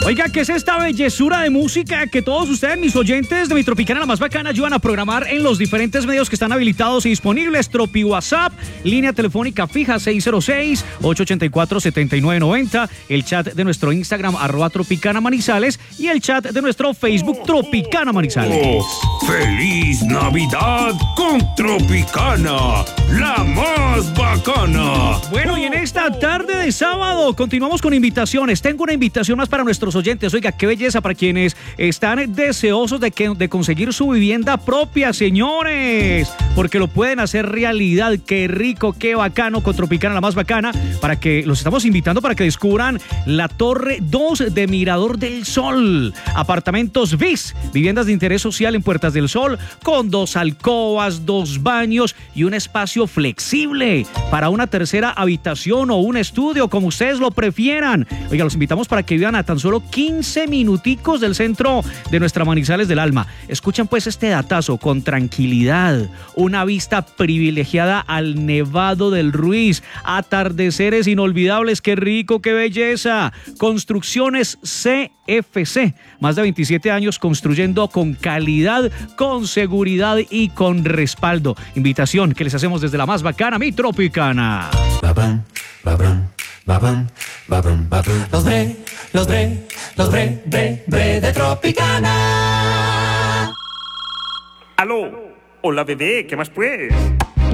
Oiga, ¿qué es esta bellezura de música que todos ustedes, mis oyentes de Mi Tropicana, la más bacana, ayudan a programar en los diferentes medios que están habilitados y disponibles? Tropi WhatsApp, línea telefónica fija 606-884-7990, el chat de nuestro Instagram, @Tropicana Manizales, y el chat de nuestro Facebook, Tropicana Manizales. ¡Feliz Navidad con Tropicana, la más bacana! Bueno, y en esta tarde de sábado continuamos con invitaciones. Tengo una invitación más para nuestros oyentes. Oiga, qué belleza para quienes están deseosos de conseguir su vivienda propia, señores, porque lo pueden hacer realidad. Qué rico, qué bacano con Tropicana, la más bacana, para que los estamos invitando para que descubran la Torre 2 de Mirador del Sol. Apartamentos BIS, viviendas de interés social en Puertas del Sol, con 2 alcobas, 2 baños y un espacio flexible para una tercera habitación o un estudio, como ustedes lo prefieran. Oiga, los invitamos para que vivan a tan solo 15 minuticos del centro de nuestra Manizales del Alma. Escuchen pues este datazo: con tranquilidad, una vista privilegiada al Nevado del Ruiz, atardeceres inolvidables, qué rico, qué belleza. Construcciones CFC, más de 27 años construyendo con calidad, con seguridad y con respaldo. Invitación que les hacemos desde la más bacana, Mi Tropicana. Babam, babam, babam, babam, babam. Los bre de Tropicana. Aló, hola bebé, ¿qué más pues?